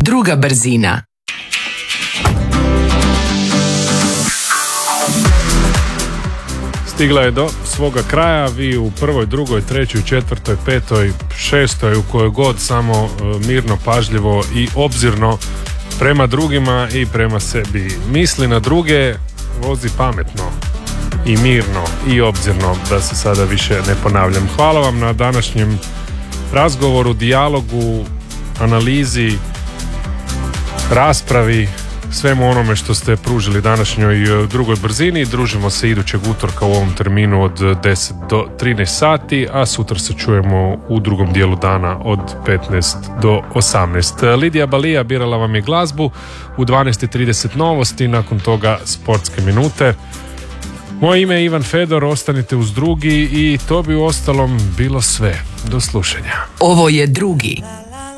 druga brzina. Stigla je do svoga kraja, vi u prvoj, drugoj, trećoj, četvrtoj, petoj, šestoj, u kojoj god samo mirno, pažljivo i obzirno prema drugima i prema sebi misli na druge, vozi pametno i mirno i obzirno, da se sada više ne ponavljam. Hvala vam na današnjem razgovoru, dijalogu, analizi, raspravi, svemu onome što ste pružili današnjoj drugoj brzini. Družimo se idućeg utorka u ovom terminu od 10 do 13 sati, a sutra se čujemo u drugom dijelu dana od 15 do 18. Lidija Balija birala vam je glazbu, u 12:30 novosti, nakon toga sportske minute. Moje ime je Ivan Fedor, ostanite uz drugi i to bi u ostalom bilo sve. Do slušanja. Ovo je drugi.